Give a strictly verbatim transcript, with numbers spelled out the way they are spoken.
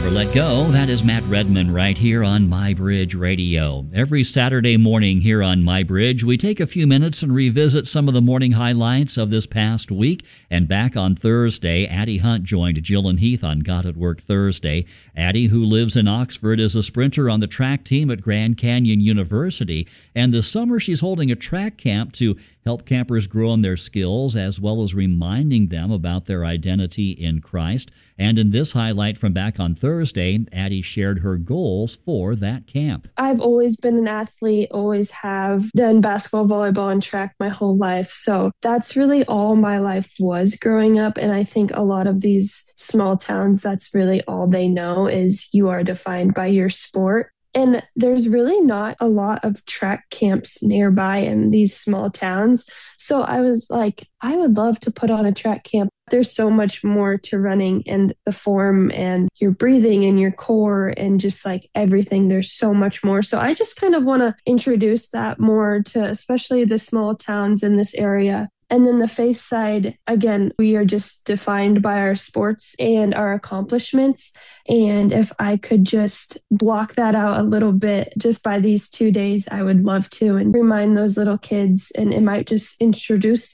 Let Go. That is Matt Redman right here on My Bridge Radio. Every Saturday morning here on My Bridge, we take a few minutes and revisit some of the morning highlights of this past week. And back on Thursday, Addie Hunt joined Jill and Heath on Got at Work Thursday. Addie, who lives in Oxford, is a sprinter on the track team at Grand Canyon University. And this summer, she's holding a track camp to help campers grow in their skills, as well as reminding them about their identity in Christ. And in this highlight from back on Thursday, Addie shared her goals for that camp. I've always been an athlete, always have done basketball, volleyball, and track my whole life. So that's really all my life was growing up. And I think a lot of these small towns, that's really all they know is you are defined by your sport. And there's really not a lot of track camps nearby in these small towns. So I was like, I would love to put on a track camp. There's so much more to running and the form and your breathing and your core and just like everything. There's so much more. So I just kind of want to introduce that more to especially the small towns in this area. And then the faith side, again, we are just defined by our sports and our accomplishments. And if I could just block that out a little bit just by these two days, I would love to and remind those little kids. And it might just introduce